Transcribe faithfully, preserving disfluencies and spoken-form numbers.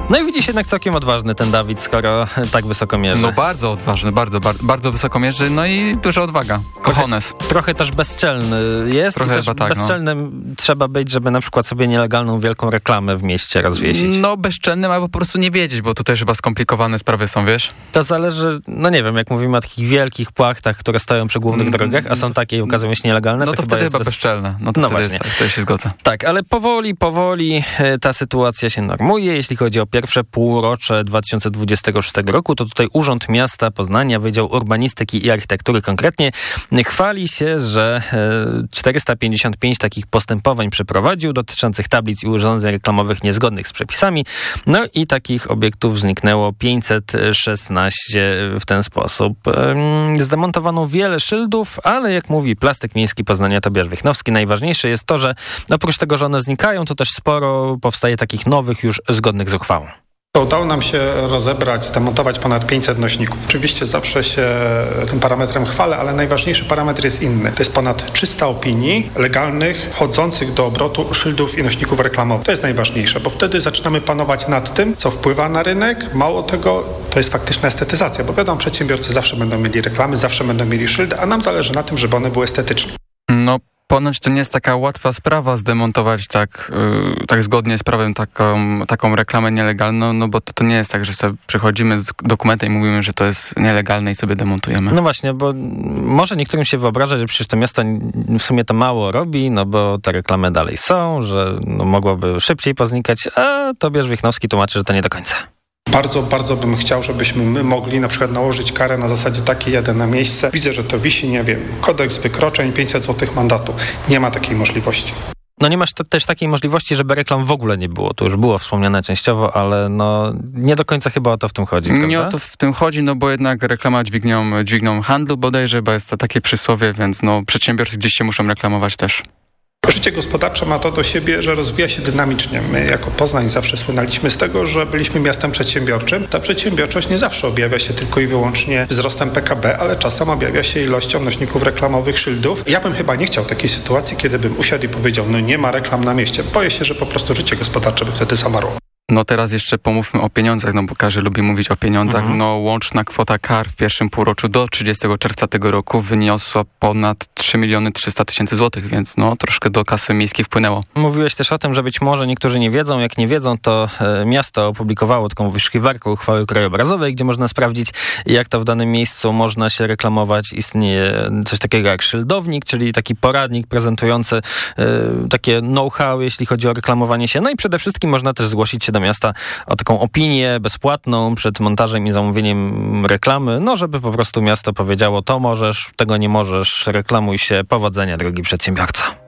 No i widzisz, jednak całkiem odważny ten Dawid, skoro tak wysoko mierzy. No bardzo odważny, bardzo, bardzo, bardzo wysoko mierzy, no i duża odwaga. Cojones. Trochę, trochę też bezczelny jest trochę i też tak, bezczelnym no. trzeba być, żeby na przykład sobie nielegalną wielką reklamę w mieście rozwiesić. No bezczelnym albo po prostu nie wiedzieć, bo tutaj chyba skomplikowane sprawy są, wiesz? To zależy, no nie wiem, jak mówimy o takich wielkich płachtach, które stoją przy głównych mm, drogach, a są takie i okazują się nielegalne, no to, to chyba wtedy jest chyba bez... bezczelne. No to no wtedy właśnie. Jest, to się zgodzę. Tak, ale powoli, powoli ta sytuacja się normuje. Jeśli chodzi o pierwsze półrocze dwa tysiące dwudziestego szóstego roku, to tutaj Urząd Miasta Poznania, Wydział Urbanistyki i Architektury konkretnie, chwali się, że czterysta pięćdziesiąt pięć takich postępowań przeprowadził dotyczących tablic i urządzeń reklamowych niezgodnych z przepisami. No i takich obiektów zniknęło pięćset szesnaście w ten sposób. Zdemontowano wiele szyldów, ale jak mówi Plastyk Miejski Poznania Tobiasz Wiechnowski, najważniejsze jest to, że oprócz tego, że one znikają, to też sporo powstaje takich nowych, już zgodnych z uchwałą. Udało nam się rozebrać, zdemontować ponad pięćset nośników. Oczywiście zawsze się tym parametrem chwalę, ale najważniejszy parametr jest inny. To jest ponad trzysta opinii legalnych, wchodzących do obrotu szyldów i nośników reklamowych. To jest najważniejsze, bo wtedy zaczynamy panować nad tym, co wpływa na rynek. Mało tego, to jest faktyczna estetyzacja, bo wiadomo, przedsiębiorcy zawsze będą mieli reklamy, zawsze będą mieli szyldy, a nam zależy na tym, żeby one były estetyczne. No. Ponoć to nie jest taka łatwa sprawa zdemontować tak, yy, tak zgodnie z prawem taką, taką reklamę nielegalną, no bo to, to nie jest tak, że sobie przychodzimy z dokumentem i mówimy, że to jest nielegalne i sobie demontujemy. No właśnie, bo może niektórym się wyobraża, że przecież to miasto w sumie to mało robi, no bo te reklamy dalej są, że no, mogłoby szybciej poznikać, a Tobiasz Wiechnowski tłumaczy, że to nie do końca. Bardzo, bardzo bym chciał, żebyśmy my mogli na przykład nałożyć karę na zasadzie takiej, jadę na miejsce, widzę, że to wisi, nie wiem, kodeks wykroczeń, pięćset złotych mandatu. Nie ma takiej możliwości. No nie masz też takiej możliwości, żeby reklam w ogóle nie było. To już było wspomniane częściowo, ale no nie do końca chyba o to w tym chodzi, prawda? Nie o to w tym chodzi, no bo jednak reklama dźwignią, dźwignią handlu bodajże, bo jest to takie przysłowie, więc no przedsiębiorcy gdzieś się muszą reklamować też. Życie gospodarcze ma to do siebie, że rozwija się dynamicznie. My jako Poznań zawsze słynęliśmy z tego, że byliśmy miastem przedsiębiorczym. Ta przedsiębiorczość nie zawsze objawia się tylko i wyłącznie wzrostem P K B, ale czasem objawia się ilością nośników reklamowych, szyldów. Ja bym chyba nie chciał takiej sytuacji, kiedy bym usiadł i powiedział, no nie ma reklam na mieście. Boję się, że po prostu życie gospodarcze by wtedy zamarło. No teraz jeszcze pomówmy o pieniądzach, no bo każdy lubi mówić o pieniądzach. Mhm. No łączna kwota kar w pierwszym półroczu do trzydziestego czerwca tego roku wyniosła ponad trzy miliony trzysta tysięcy złotych, więc no troszkę do kasy miejskiej wpłynęło. Mówiłeś też o tym, że być może niektórzy nie wiedzą. Jak nie wiedzą, to e, miasto opublikowało taką wyszukiwarkę uchwały krajobrazowej, gdzie można sprawdzić, jak to w danym miejscu można się reklamować. Istnieje coś takiego jak szyldownik, czyli taki poradnik prezentujący e, takie know-how, jeśli chodzi o reklamowanie się. No i przede wszystkim można też zgłosić się do miasta o taką opinię bezpłatną przed montażem i zamówieniem reklamy, no żeby po prostu miasto powiedziało, to możesz, tego nie możesz, reklamuj się, powodzenia, drogi przedsiębiorco.